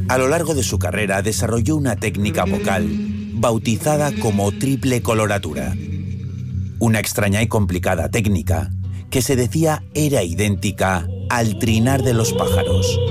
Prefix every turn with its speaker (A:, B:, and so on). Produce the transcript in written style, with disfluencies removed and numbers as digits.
A: A lo largo de su carrera desarrolló una técnica vocal bautizada como triple coloratura. Una extraña y complicada técnica que se decía era idéntica al trinar de los pájaros.